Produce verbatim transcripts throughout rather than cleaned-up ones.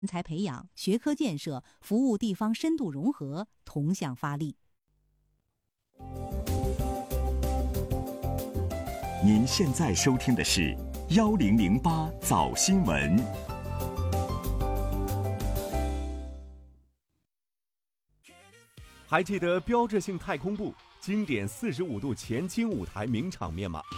人才培养、学科建设、服务地方深度融合同向发力。 您现在收听的是幺零零八早新闻。 还记得标志性太空步、经典四十五度前倾舞台名场面吗？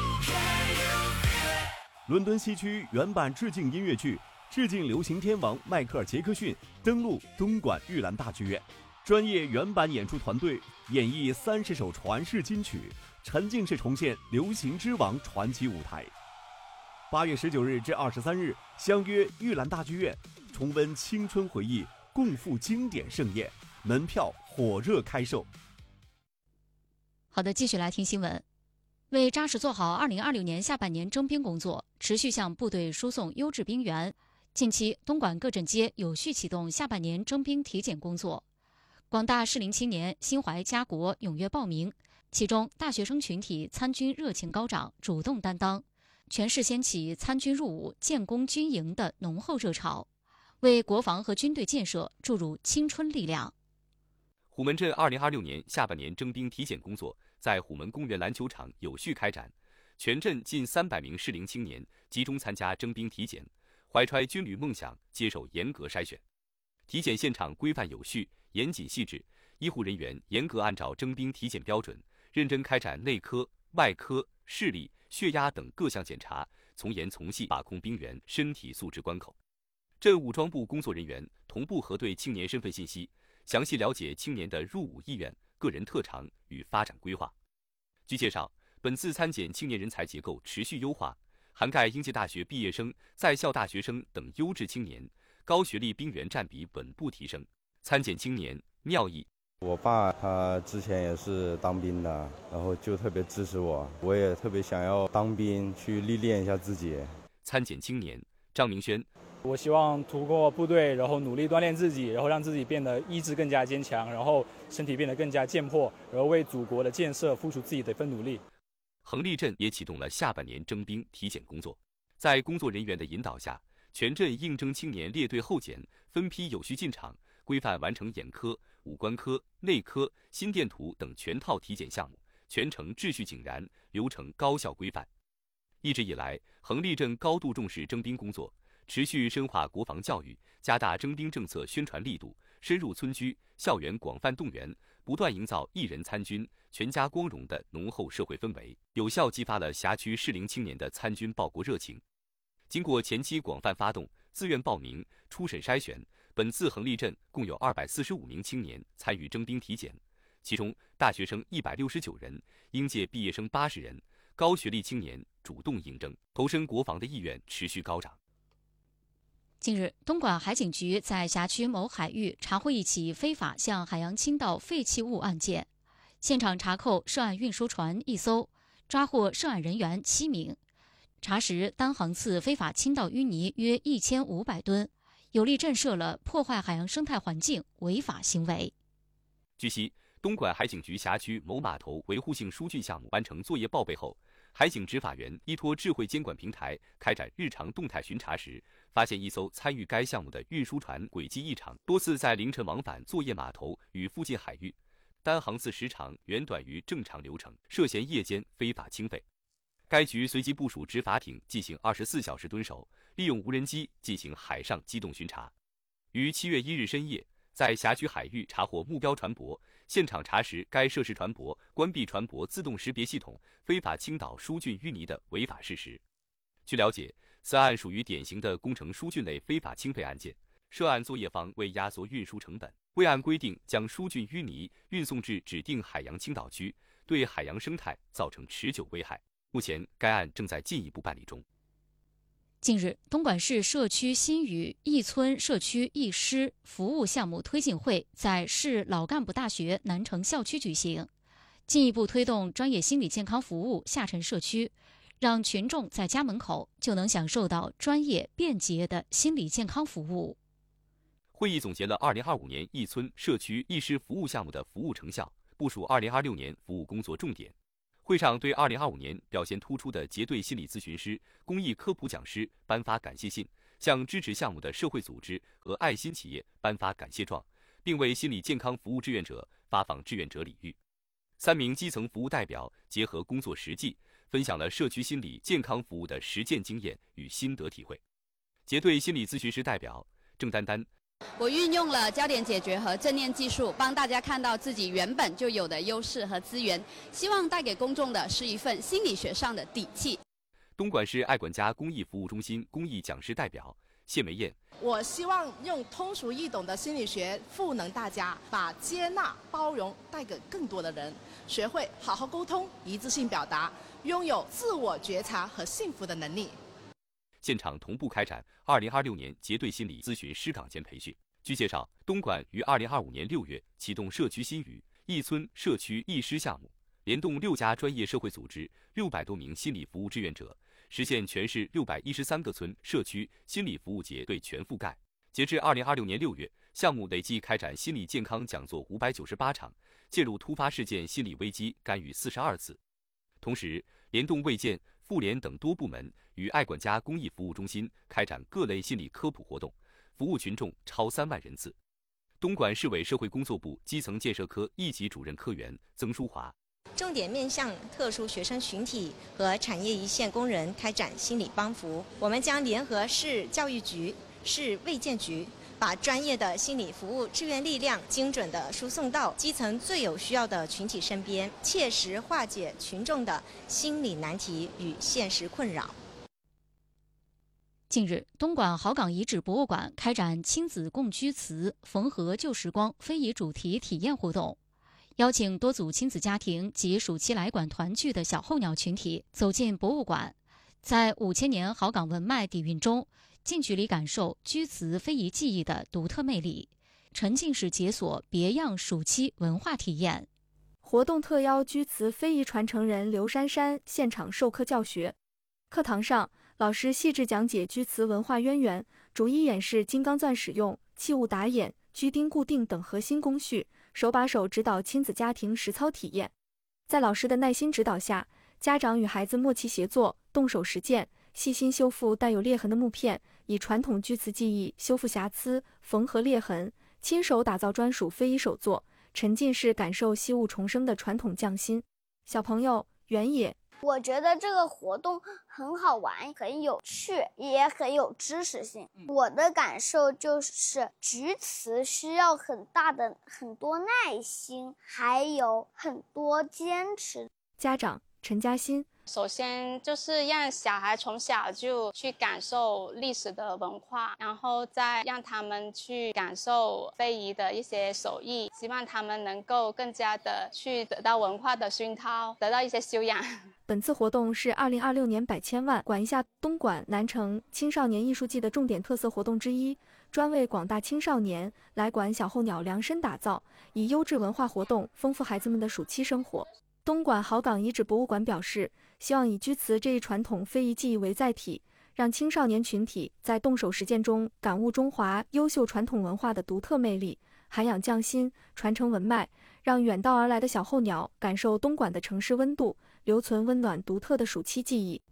伦敦西区原版致敬音乐剧《致敬流行天王迈克尔·杰克逊》登陆东莞玉兰大剧院，专业原版演出团队演绎三十首传世金曲，沉浸式重现流行之王传奇舞台。八月十九日至二十三日，相约玉兰大剧院，重温青春回忆，共赴经典盛宴，门票火热开售。 好的，继续来听新闻。为扎实做好二零二六年下半年征兵工作，持续向部队输送优质兵员，近期东莞各镇街有序启动下半年征兵体检工作。广大适龄青年心怀家国，踊跃报名，其中大学生群体参军热情高涨，主动担当，全市掀起参军入伍、建功军营的浓厚热潮，为国防和军队建设注入青春力量。 虎门镇二零二六年下半年征兵体检工作在虎门公园篮球场有序开展，全镇近三百名适龄青年集中参加征兵体检，怀揣军旅梦想，接受严格筛选。体检现场规范有序、严谨细致，医护人员严格按照征兵体检标准，认真开展内科、外科、视力、血压等各项检查，从严从细把控兵员身体素质关口。镇武装部工作人员同步核对青年身份信息，详细了解青年的入伍意愿、个人特长与发展规划。据介绍，本次参检青年人才结构持续优化，涵盖应届大学毕业生、在校大学生等优质青年，高学历兵员占比稳步提升。参检青年廖毅， 我爸他之前也是当兵的，然后就特别支持我，我也特别想要当兵去历练一下自己。 参检青年张明轩， 我希望通过部队，然后努力锻炼自己，然后让自己变得意志更加坚强，然后身体变得更加健魄，然后为祖国的建设付出自己的一份努力。 横立镇也启动了下半年征兵体检工作，在工作人员的引导下，全镇应征青年列队候检，分批有序进场，规范完成眼科、五官科、内科、心电图等全套体检项目，全程秩序井然，流程高效规范。一直以来，横立镇高度重视征兵工作，持续深化国防教育，加大征兵政策宣传力度，深入村居、校园广泛动员，不断营造一人参军、全家光荣的浓厚社会氛围，有效激发了辖区适龄青年的参军报国热情。经过前期广泛发动、自愿报名、初审筛选，本次横立镇共有二百四十五名青年参与征兵体检，其中大学生一百六十九人，应届毕业生八十人，高学历青年主动应征，投身国防的意愿持续高涨。 近日，东莞海警局在辖区某海域查获一起非法向海洋倾倒废弃物案件，现场查扣涉案运输船一艘，抓获涉案人员七名。查实单航次非法倾倒淤泥约一千五百吨，有力震慑了破坏海洋生态环境违法行为。 据悉，东莞海警局辖区某码头维护性疏浚项目完成作业报备后，海警执法员依托智慧监管平台开展日常动态巡查时，发现一艘参与该项目的运输船轨迹异常，多次在凌晨往返作业码头与附近海域，单航次时长远短于正常流程，涉嫌夜间非法倾废。该局随即部署执法艇进行二十四小时蹲守，利用无人机进行海上机动巡查。于七月一日深夜，在辖区海域查获目标船舶，现场查实该涉事船舶关闭船舶自动识别系统，非法倾倒疏浚淤泥的违法事实。据了解，此案属于典型的工程疏浚类非法倾废案件，涉案作业方为压缩运输成本，未按规定将疏浚淤泥运送至指定海洋倾倒区，对海洋生态造成持久危害。目前，该案正在进一步办理中。 近日，东莞市社区新语义村社区义师服务项目推进会在市老干部大学南城校区举行，进一步推动专业心理健康服务下沉社区，让群众在家门口就能享受到专业便捷的心理健康服务。 会议总结了二零二五年义村社区义师服务项目的服务成效，部署二零二六年服务工作重点。会上对二零二五年表现突出的结对心理咨询师、公益科普讲师颁发感谢信， 向支持项目的社会组织和爱心企业颁发感谢状，并为心理健康服务志愿者发放志愿者礼遇。三名基层服务代表结合工作实际，分享了社区心理健康服务的实践经验与心得体会。结对心理咨询师代表郑丹丹， 我运用了焦点解决和正念技术，帮大家看到自己原本就有的优势和资源，希望带给公众的是一份心理学上的底气。 东莞市爱管家公益服务中心公益讲师代表谢梅燕， 我希望用通俗易懂的心理学赋能大家，把接纳包容带给更多的人，学会好好沟通，一致性表达，拥有自我觉察和幸福的能力。 现场同步开展二零二六年结对心理咨询师岗前培训。据介绍，东莞于二零二五年六月启动社区新语一村社区一师项目，联动六家专业社会组织、六百多名心理服务志愿者，实现全市六百一十三个村社区心理服务结对全覆盖。截至二零二六年六月，项目累计开展心理健康讲座五百九十八场，介入突发事件心理危机干预四十二次。同时，联动卫健、妇联等多部门与爱管家公益服务中心开展各类心理科普活动，服务群众超三万人次。东莞市委社会工作部基层建设科一级主任科员曾淑华， 重点面向特殊学生群体和产业一线工人开展心理帮扶。我们将联合市教育局、市卫健局，把专业的心理服务志愿力量精准地输送到基层最有需要的群体身边，切实化解群众的心理难题与现实困扰。 近日，东莞好港遗址博物馆开展亲子共居祠缝合旧时光非遗主题体验活动，邀请多组亲子家庭及暑期来馆团聚的小候鸟群体走进博物馆，在五千年好港文脉底蕴中，近距离感受居祠非遗技艺的独特魅力，沉浸式解锁别样暑期文化体验。 活动特邀居祠非遗传承人刘珊珊现场授课教学。课堂上，老师细致讲解居祠文化渊源，逐一演示金刚钻使用、器物打眼、居钉固定等核心工序，手把手指导亲子家庭实操体验。在老师的耐心指导下，家长与孩子默契协作，动手实践，细心修复带有裂痕的木片，以传统居祠技艺修复瑕疵、缝合裂痕，亲手打造专属非遗手作，沉浸式感受惜物重生的传统匠心。小朋友原野， 我觉得这个活动很好玩，很有趣，也很有知识性。我的感受就是居祠需要很大的很多耐心，还有很多坚持。 家长陈嘉欣， 首先就是让小孩从小就去感受历史的文化，然后再让他们去感受非遗的一些手艺，希望他们能够更加的去得到文化的熏陶，得到一些修养。 本次活动是二零二六年百千万管一下东莞南城青少年艺术季的重点特色活动之一，专为广大青少年来馆小候鸟量身打造，以优质文化活动丰富孩子们的暑期生活。东莞好港遗址博物馆表示，希望以居祠这一传统非遗技艺为载体，让青少年群体在动手实践中感悟中华优秀传统文化的独特魅力，涵养匠心，传承文脉，让远道而来的小候鸟感受东莞的城市温度，留存温暖独特的暑期记忆。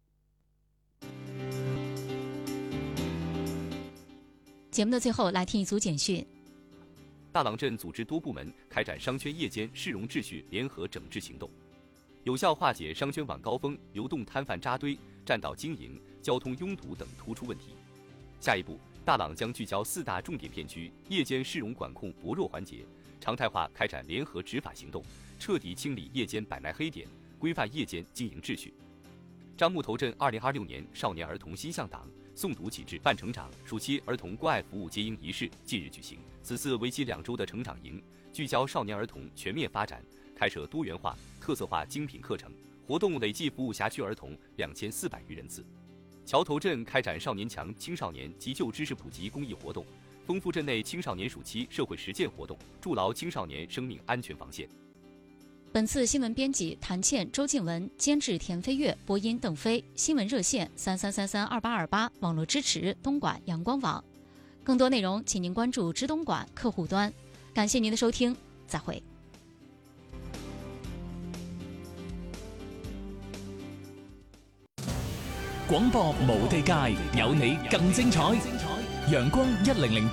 节目的最后，来听一组简讯。 大朗镇组织多部门开展商圈夜间市容秩序联合整治行动，有效化解商圈晚高峰流动摊贩扎堆、占道经营、交通拥堵等突出问题。下一步，大朗将聚焦四大重点片区夜间市容管控薄弱环节，常态化开展联合执法行动，彻底清理夜间摆卖黑点，规范夜间经营秩序。樟木头镇二零二六年少年儿童心向党诵读启智伴成长暑期儿童关爱服务接婴仪式近日举行。此次为期两周的成长营，聚焦少年儿童全面发展，开设多元化、特色化精品课程，活动累计服务辖区儿童两千四百余人次。桥头镇开展少年强青少年急救知识普及公益活动，丰富镇内青少年暑期社会实践活动，筑牢青少年生命安全防线。 本次新闻编辑谭倩、周静文，监制田飞跃，播音邓飞。新闻热线三三三三二八二八，网络支持东莞阳光网。更多内容，请您关注知东莞客户端。感谢您的收听，再会。 廣播無地界，有你更精彩。陽光一零零。